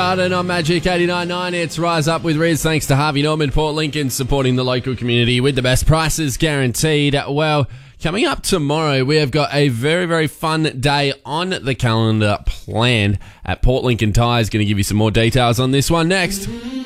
And on Magic 89.9, it's Rise Up with Riz. Thanks to Harvey Norman, Port Lincoln, supporting the local community with the best prices guaranteed. Well, coming up tomorrow, we have got a very, very fun day on the calendar planned at Port Lincoln Tyres. Going to give you some more details on this one next.